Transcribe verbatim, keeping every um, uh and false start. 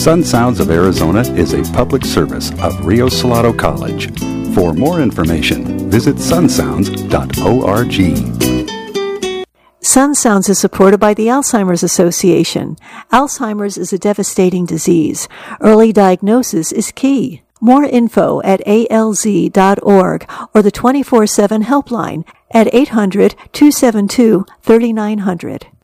Sun Sounds of Arizona is a public service of Rio Salado College. For more information, visit sun sounds dot org. Sun Sounds is supported by the Alzheimer's Association. Alzheimer's is a devastating disease. Early diagnosis is key. More info at A L Z dot org or the twenty-four seven helpline at eight hundred, two seven two, three nine zero zero.